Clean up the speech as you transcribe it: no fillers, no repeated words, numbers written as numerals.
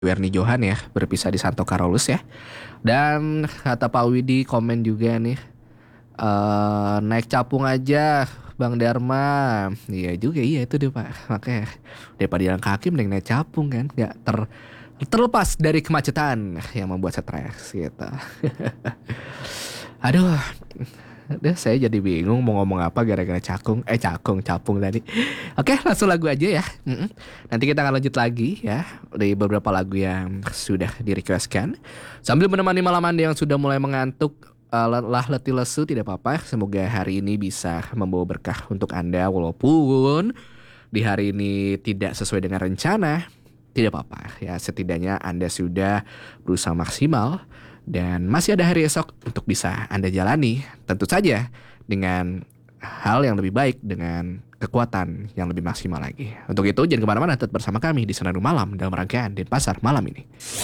Werni Johan ya berpisah di Santo Carolus ya. Dan kata Pak Widi komen juga nih, naik capung aja Bang Dharma. Iya juga, iya itu dia Pak. Makanya daripada jalan kaki mending naik capung kan, nggak terlepas dari kemacetan yang membuat stres gitu. Aduh, deh saya jadi bingung mau ngomong apa gara-gara capung tadi. Oke, langsung lagu aja ya. Nanti kita akan lanjut lagi ya dari beberapa lagu yang sudah direquestkan. Sambil menemani malam Anda yang sudah mulai mengantuk, lelah letih lesu tidak apa-apa. Semoga hari ini bisa membawa berkah untuk Anda walaupun di hari ini tidak sesuai dengan rencana. Tidak apa-apa ya, setidaknya Anda sudah berusaha maksimal dan masih ada hari esok untuk bisa Anda jalani. Tentu saja dengan hal yang lebih baik, dengan kekuatan yang lebih maksimal lagi. Untuk itu jangan kemana-mana, tetap bersama kami di Senandung Malam dalam rangkaian Denpasar malam ini.